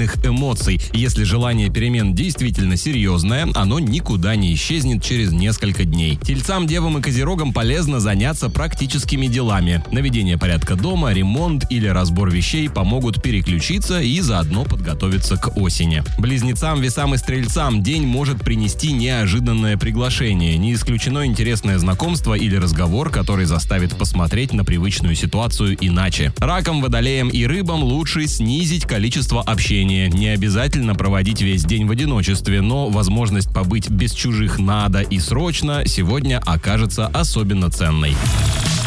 положительных эмоций. Если желание перемен действительно серьезное, оно никуда не исчезнет через несколько дней. Тельцам, Девам и Козерогам полезно заняться практическими делами. Наведение порядка дома, ремонт или разбор вещей помогут переключиться и заодно подготовиться к осени. Близнецам, Весам и Стрельцам день может принести неожиданное приглашение. Не исключено интересное знакомство или разговор, который заставит посмотреть на привычную ситуацию иначе. Ракам, Водолеям и Рыбам лучше снизить количество общения. Не обязательно проводить весь день в одиночестве, но возможность побыть без чужих «надо» и «срочно» сегодня окажется особенно ценной.